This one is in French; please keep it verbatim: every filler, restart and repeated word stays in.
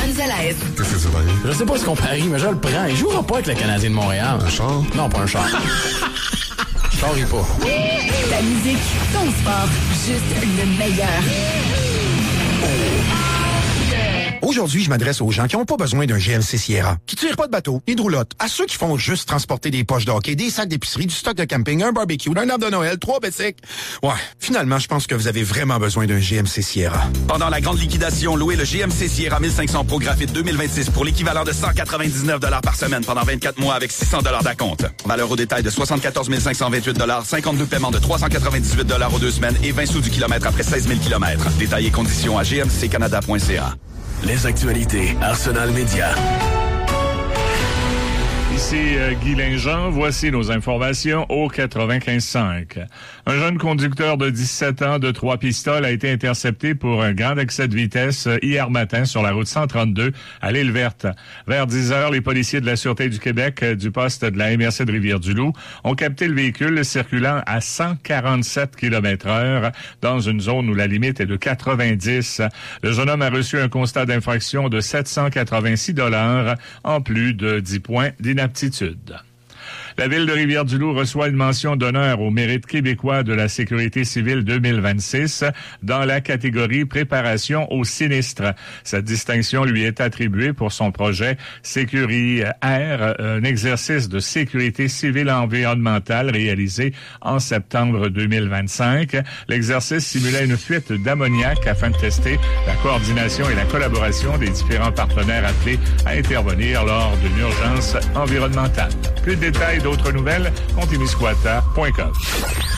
Gonzalez. Qu'est-ce que ça va dire? Je sais pas ce qu'on parie, mais je le prends. Il jouera pas avec le Canadien de Montréal. Un char? Non, pas un char. Je charrie pas. Ta musique, ton sport, juste le meilleur. Aujourd'hui, je m'adresse aux gens qui n'ont pas besoin d'un G M C Sierra, qui tirent pas de bateau, ni de roulotte, à ceux qui font juste transporter des poches de hockey, des sacs d'épicerie, du stock de camping, un barbecue, un arbre de Noël, trois bicycles. Ouais, finalement, je pense que vous avez vraiment besoin d'un G M C Sierra. Pendant la grande liquidation, louez le G M C Sierra mille cinq cents Pro Graphite deux mille vingt-six pour l'équivalent de cent quatre-vingt-dix-neuf dollars par semaine pendant vingt-quatre mois avec six cents dollars d'acompte. Valeur au détail de soixante-quatorze mille cinq cent vingt-huit dollars, cinquante-deux paiements de trois cent quatre-vingt-dix-huit dollars aux deux semaines et vingt sous du kilomètre après seize mille kilomètres. Détails et conditions à g m c canada point c a. Les actualités Arsenal Média. Ici euh, Guy Linjean, voici nos informations au quatre-vingt-quinze cinq. Un jeune conducteur de dix-sept ans de Trois-Pistoles a été intercepté pour un grand excès de vitesse euh, hier matin sur la route cent trente-deux à l'Île-Verte. Vers dix heures, les policiers de la Sûreté du Québec euh, du poste de la M R C de Rivière-du-Loup ont capté le véhicule circulant à cent quarante-sept kilomètres heure dans une zone où la limite est de quatre-vingt-dix. Le jeune homme a reçu un constat d'infraction de sept cent quatre-vingt-six dollars en plus de dix points d'inaptitude. La ville de Rivière-du-Loup reçoit une mention d'honneur au mérite québécois de la sécurité civile deux mille vingt-six dans la catégorie préparation au sinistre. Cette distinction lui est attribuée pour son projet Sécuri Air, un exercice de sécurité civile environnementale réalisé en septembre deux mille vingt-cinq. L'exercice simulait une fuite d'ammoniac afin de tester la coordination et la collaboration des différents partenaires appelés à intervenir lors d'une urgence environnementale. Plus de détails, d'autres nouvelles, contimisquata point com.